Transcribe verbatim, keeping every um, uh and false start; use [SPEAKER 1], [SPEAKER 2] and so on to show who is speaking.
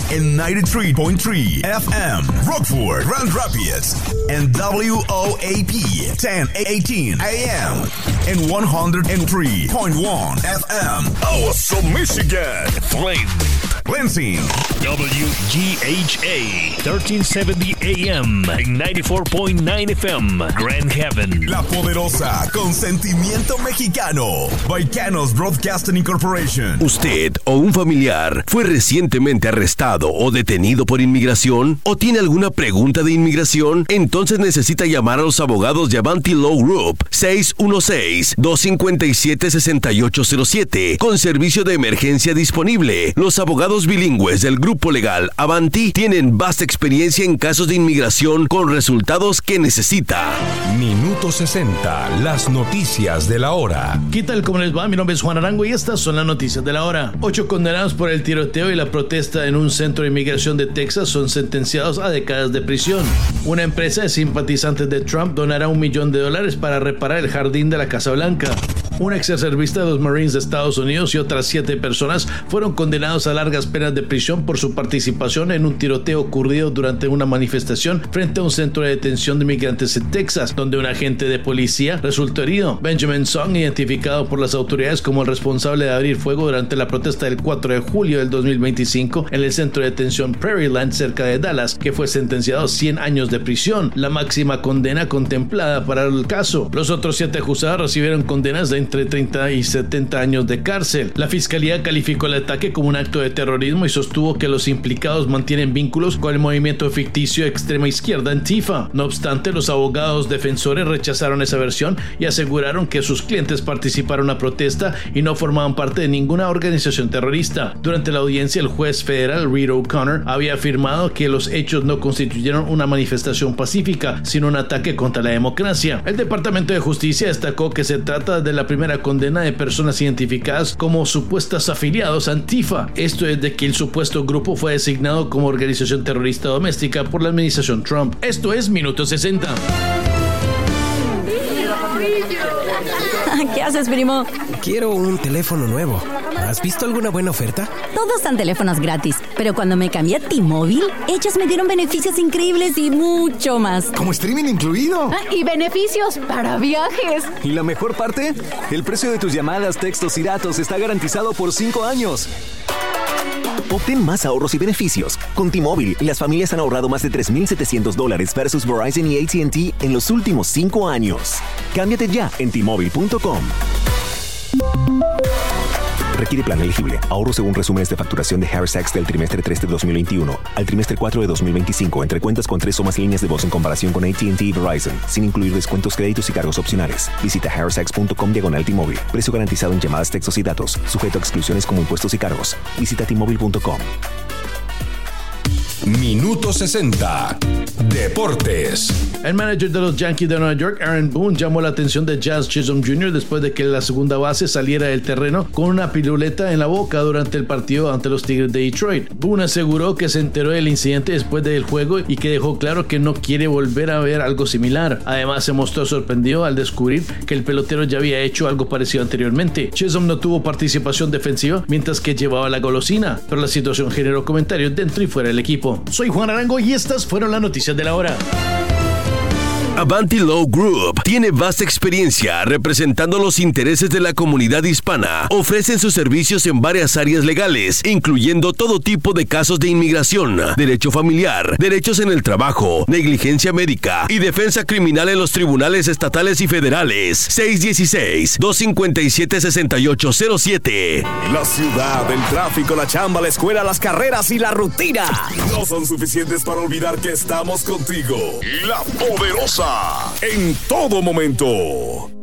[SPEAKER 1] en ninety-three point three F M, Rockford, Grand Rapids, and W O A P ten eighteen A M, and one oh three point one F M, Awesome, Michigan, Flint, Lansing,
[SPEAKER 2] W G H A thirteen seventy A M, and ninety-four point nine F M, Grand Haven.
[SPEAKER 1] La Poderosa, con sentimiento mexicano, Baicanos Broadcasting Incorporation.
[SPEAKER 3] ¿Usted o un familiar fue recientemente arrestado o detenido por inmigración? ¿O tiene alguna pregunta de inmigración? Entonces necesita llamar a los abogados de Avanti Law Group seis uno seis, dos cinco siete, seis ocho cero siete con servicio de emergencia disponible. Los abogados bilingües del grupo legal Avanti tienen vasta experiencia en casos de inmigración con resultados que necesita.
[SPEAKER 4] Minuto sesenta, las noticias de la hora.
[SPEAKER 5] ¿Qué tal? ¿Cómo les va? Mi nombre es Juan Arango y estas son las noticias de la hora. Ocho condenados por el tiroteo y la protesta en un centro de inmigración de Texas son sentenciados a décadas de prisión. Una empresa de simpatizantes de Trump donará un millón de dólares para reparar el jardín de la Casa Blanca. Un ex reservista de los Marines de Estados Unidos y otras siete personas fueron condenados a largas penas de prisión por su participación en un tiroteo ocurrido durante una manifestación frente a un centro de detención de inmigrantes en Texas, donde un agente de policía resultó herido. Benjamin Song, identificado por las autoridades como el responsable de abrir fuego durante la protesta del cuatro de julio del dos mil veinticinco en el centro de detención Prairieland cerca de Dallas, que fue sentenciado a cien años de prisión, la máxima condena contemplada para el caso. Los otros siete acusados recibieron condenas de entre treinta y setenta años de cárcel. La fiscalía calificó el ataque como un acto de terrorismo y sostuvo que los implicados mantienen vínculos con el movimiento ficticio de extrema izquierda Antifa. No obstante, los abogados defensores rechazaron esa versión y aseguraron que sus clientes participaron en la protesta y no formaban parte de ninguna organización terrorista. Durante la audiencia, el juez federal Reed O'Connor había afirmado que los hechos no constituyeron una manifestación pacífica, sino un ataque contra la democracia. El Departamento de Justicia destacó que se trata de la primera condena de personas identificadas como supuestas afiliados a Antifa. Esto es de que el supuesto grupo fue designado como organización terrorista doméstica por la administración Trump. Esto es Minuto sesenta.
[SPEAKER 6] ¿Qué haces, primo?
[SPEAKER 7] Quiero un teléfono nuevo. ¿Has visto alguna buena oferta?
[SPEAKER 6] Todos dan teléfonos gratis, pero cuando me cambié a T-Mobile, ellos me dieron beneficios increíbles y mucho más.
[SPEAKER 8] ¿Como streaming incluido?
[SPEAKER 9] Ah, y beneficios para viajes.
[SPEAKER 10] ¿Y la mejor parte? El precio de tus llamadas, textos y datos está garantizado por cinco años.
[SPEAKER 11] Obtén más ahorros y beneficios. Con T-Mobile, las familias han ahorrado más de tres mil setecientos dólares versus Verizon y A T and T en los últimos cinco años. Cámbiate ya en T Mobile punto com. Requiere plan elegible. Ahorro según resúmenes de facturación de Harris Sachs del trimestre tres de dos mil veintiuno al trimestre cuatro de dos mil veinticinco entre cuentas con tres o más líneas de voz en comparación con A T and T y Verizon, sin incluir descuentos, créditos y cargos opcionales. Visita harris sachs punto com diagonal T-Mobile. Precio garantizado en llamadas, textos y datos. Sujeto a exclusiones como impuestos y cargos. Visita T Mobile punto com.
[SPEAKER 4] Minuto sesenta. Deportes.
[SPEAKER 5] El manager de los Yankees de Nueva York, Aaron Boone, llamó la atención de Jazz Chisholm junior después de que la segunda base saliera del terreno con una piruleta en la boca durante el partido ante los Tigres de Detroit. Boone aseguró que se enteró del incidente después del juego y que dejó claro que no quiere volver a ver algo similar. Además, se mostró sorprendido al descubrir que el pelotero ya había hecho algo parecido anteriormente. Chisholm no tuvo participación defensiva mientras que llevaba la golosina, pero la situación generó comentarios dentro y fuera del equipo. Soy Juan Arango y estas fueron las noticias de la hora.
[SPEAKER 3] Avanti Law Group tiene vasta experiencia representando los intereses de la comunidad hispana. Ofrecen sus servicios en varias áreas legales, incluyendo todo tipo de casos de inmigración, derecho familiar, derechos en el trabajo, negligencia médica y defensa criminal en los tribunales estatales y federales. seis uno seis, dos cinco siete, seis ocho cero siete.
[SPEAKER 1] La ciudad, el tráfico, la chamba, la escuela, las carreras y la rutina no son suficientes para olvidar que estamos contigo. La Poderosa, en todo momento.